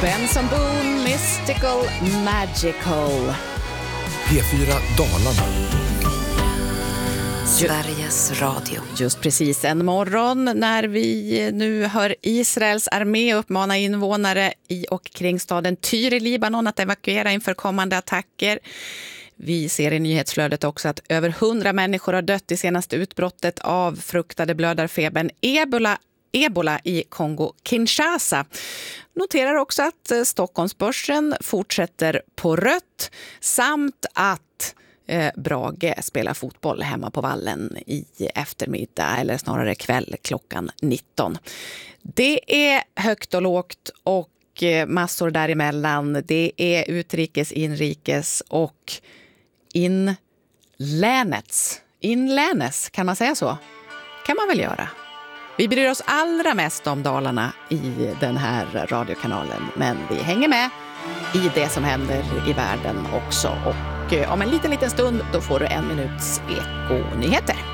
Benson Boone, Mystical Magical. P4 Dalarna. Sveriges Radio. Just precis en morgon när vi nu hör Israels armé uppmana invånare i och kring staden Tyr i Libanon att evakuera inför kommande attacker. Vi ser i nyhetsflödet också att över 100 människor har dött i senaste utbrottet av fruktade blödarfebern Ebola i Kongo-Kinshasa. Noterar också att Stockholmsbörsen fortsätter på rött samt att Brage spelar fotboll hemma på Vallen i eftermiddag, eller snarare kväll klockan 19. Det är högt och lågt och massor däremellan. Det är utrikes, inrikes och inlänes, kan man säga så? Kan man väl göra. Vi bryr oss allra mest om Dalarna i den här radiokanalen, men vi hänger med i det som händer i världen också. Och om en liten stund då får du 1 minuts Eko-nyheter.